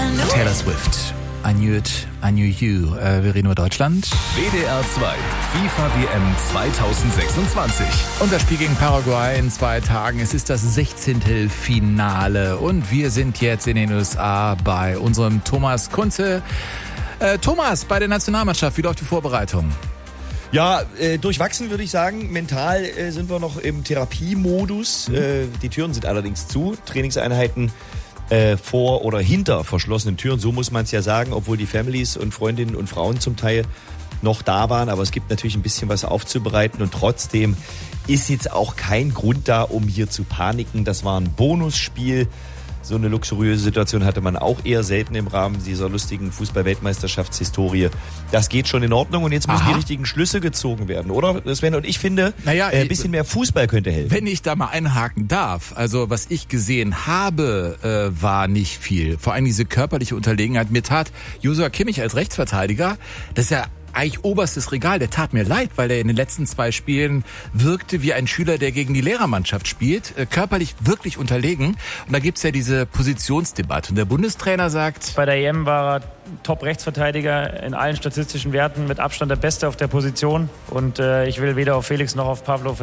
Taylor Swift. I knew you. Wir reden über Deutschland. WDR 2, FIFA WM 2026. Und das Spiel gegen Paraguay in 2 Tagen. Es ist das 16. Finale. Und wir sind jetzt in den USA bei unserem Thomas Kunze. Thomas, bei der Nationalmannschaft, wie läuft die Vorbereitung? Ja, durchwachsen würde ich sagen. Mental sind wir noch im Therapiemodus. Die Türen sind allerdings zu. Trainingseinheiten vor oder hinter verschlossenen Türen, so muss man es ja sagen, obwohl die Families und Freundinnen und Frauen zum Teil noch da waren. Aber es gibt natürlich ein bisschen was aufzubereiten und trotzdem ist jetzt auch kein Grund da, um hier zu paniken. Das war ein Bonusspiel. So eine luxuriöse Situation hatte man auch eher selten im Rahmen dieser lustigen Fußball-Weltmeisterschaftshistorie. Das geht schon in Ordnung und jetzt müssen die richtigen Schlüsse gezogen werden, oder Sven? Und ich finde, ein bisschen mehr Fußball könnte helfen. Wenn ich da mal einhaken darf, also was ich gesehen habe, war nicht viel. Vor allem diese körperliche Unterlegenheit. Mir tat Joshua Kimmich als Rechtsverteidiger, das ist ja eigentlich oberstes Regal, der tat mir leid, weil er in den letzten 2 Spielen wirkte wie ein Schüler, der gegen die Lehrermannschaft spielt, körperlich wirklich unterlegen. Und da gibt's ja diese Positionsdebatte. Und der Bundestrainer sagt... Bei der EM war er Top-Rechtsverteidiger in allen statistischen Werten, mit Abstand der Beste auf der Position. Und ich will weder auf Felix noch auf Pavlo